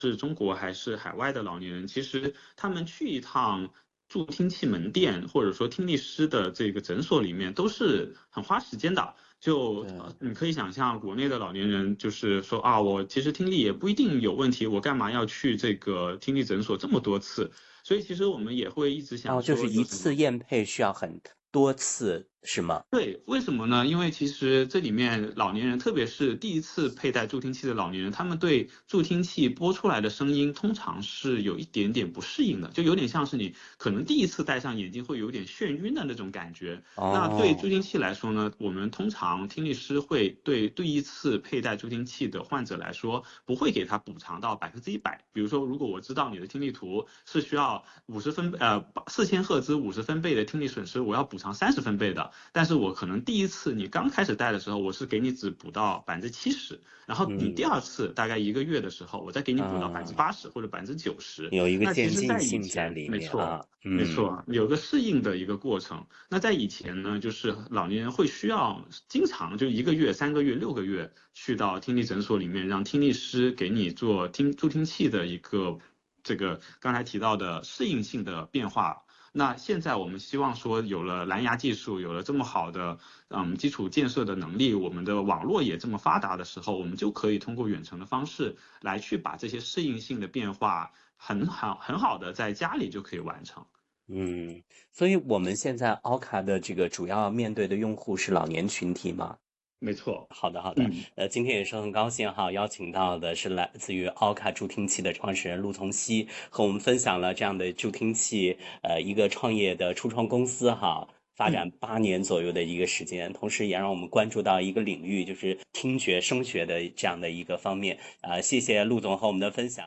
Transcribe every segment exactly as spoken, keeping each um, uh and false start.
是中国还是海外的老年人，其实他们去一趟助听器门店或者说听力师的这个诊所里面都是很花时间的。就呃你可以想象，国内的老年人就是说啊，我其实听力也不一定有问题，我干嘛要去这个听力诊所这么多次？所以其实我们也会一直想哦，就是说，有什么一次验配需要很多次，是吗？ 对，为什么呢？因为其实这里面老年人，特别是第一次佩戴助听器的老年人，他们对助听器播出来的声音通常是有一点点不适应的，就有点像是你可能第一次戴上眼镜会有点眩晕的那种感觉。那对助哦， 听器来说呢，我们通常听力师会对第一次佩戴助听器的患者来说，不会给他补偿到百分之一百。比如说，如果我知道你的听力图是需要五十分呃四千赫兹五十分贝的听力损失，我要补偿三十分贝的，但是我可能第一次你刚开始戴的时候，我是给你只补到百分之七十，然后你第嗯二次大概一个月的时候，我再给你补到百分之嗯， 八十或者百分之九十。 有一个那其实， 渐进在以性在前， 里没错。 面啊，嗯没错，有个适应的一个过程。那在以前呢，就是老年人会需要经常就一个月、三个月、六个月去到听力诊所里面，让听力师给你做听助听器的一个这个刚才提到的适应性的变化。那现在我们希望说，有了蓝牙技术，有了这么好的嗯基础建设的能力，我们的网络也这么发达的时候，我们就可以通过远程的方式来去把这些适应性的变化很好很好的在家里就可以完成。 嗯，所以我们现在 a 卡的这个主要面对的用户是老年群体吗？ 没错。 好的，好的， 嗯。 呃，今天也是很高兴哈，邀请到的是来自于 a 卡助听器的创始人陆从熙，和我们分享了这样的助听器，呃，一个创业的初创公司哈，发展嗯。 八年左右的一个时间，同时也让我们关注到一个领域，就是听觉声学的这样的一个方面，啊、谢谢陆总和我们的分享。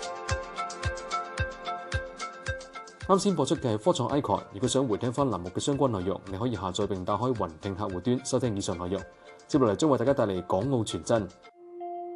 啱先播出嘅係科創 icon，如果想回聽翻欄目嘅相關內容，你可以下載並打開雲聽客戶端收聽以上內容。接落嚟將為大家帶嚟港澳傳真。